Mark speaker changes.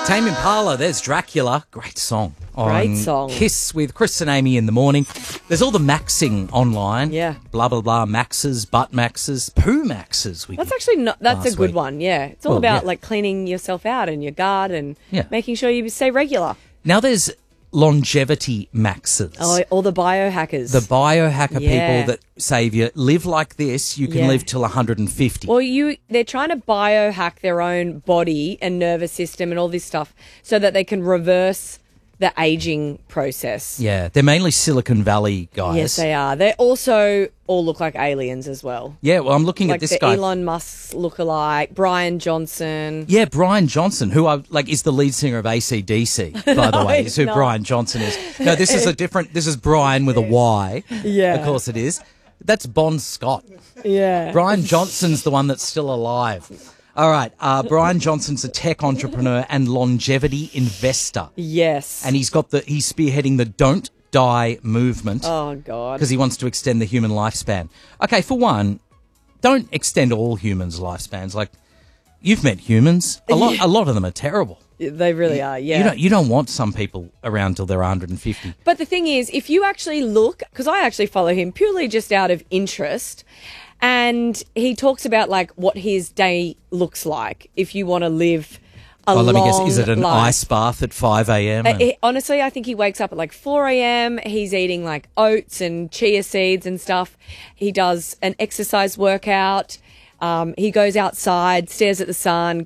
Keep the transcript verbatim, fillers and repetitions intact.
Speaker 1: Tame Impala, there's Dracula. Great song. On
Speaker 2: Great song.
Speaker 1: Kiss with Chris and Amy in the morning. There's all the maxing online.
Speaker 2: Yeah.
Speaker 1: Blah, blah, blah. Maxes, butt maxes, poo maxes. We
Speaker 2: That's actually not, that's a
Speaker 1: last
Speaker 2: good
Speaker 1: week.
Speaker 2: one, yeah. It's all
Speaker 1: Well,
Speaker 2: about
Speaker 1: yeah.
Speaker 2: like cleaning yourself out and your gut and
Speaker 1: Yeah.
Speaker 2: making sure you stay regular.
Speaker 1: Now there's longevity maxes.
Speaker 2: Oh, all the biohackers.
Speaker 1: The biohacker
Speaker 2: Yeah.
Speaker 1: people that say if you live like this, you can
Speaker 2: Yeah.
Speaker 1: live till one hundred fifty.
Speaker 2: Well, you they're trying to biohack their own body and nervous system and all this stuff so that they can reverse the aging process.
Speaker 1: Yeah, they're mainly Silicon Valley guys.
Speaker 2: Yes, they are. They also all look like aliens as well.
Speaker 1: Yeah, well, I'm looking
Speaker 2: Like
Speaker 1: at this
Speaker 2: the
Speaker 1: guy.
Speaker 2: Elon Musk lookalike, Brian Johnson.
Speaker 1: Yeah, Brian Johnson, who I like is the lead singer of A C D C, by the
Speaker 2: No,
Speaker 1: way,
Speaker 2: he's
Speaker 1: is who
Speaker 2: not.
Speaker 1: Brian Johnson is. No, this is a different, this is Brian with a Y.
Speaker 2: Yeah.
Speaker 1: Of course it is. That's Bon Scott.
Speaker 2: Yeah.
Speaker 1: Brian Johnson's the one that's still alive. All right, uh, Brian Johnson's a tech entrepreneur and longevity investor.
Speaker 2: Yes.
Speaker 1: And he's got the, he's spearheading the Don't Die movement.
Speaker 2: Oh, God.
Speaker 1: Because he wants to extend the human lifespan. Okay, for one, don't extend all humans' lifespans. Like, you've met humans. A lot, a lot of them are terrible.
Speaker 2: They really are, yeah.
Speaker 1: You don't, you don't want some people around till they're one hundred fifty.
Speaker 2: But the thing is, if you actually look, because I actually follow him purely just out of interest, and he talks about like what his day looks like if you want to live a
Speaker 1: Oh,
Speaker 2: long
Speaker 1: let me guess, is it an
Speaker 2: life.
Speaker 1: ice bath at five a.m.?
Speaker 2: Uh, he- honestly, I think he wakes up at like four a.m. He's eating like oats and chia seeds and stuff. He does an exercise workout. Um, he goes outside, stares at the sun,